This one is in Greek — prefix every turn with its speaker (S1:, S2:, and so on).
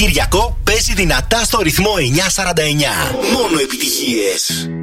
S1: Κυριακό παίζει δυνατά στο ρυθμό 949. Μόνο επιτυχίες.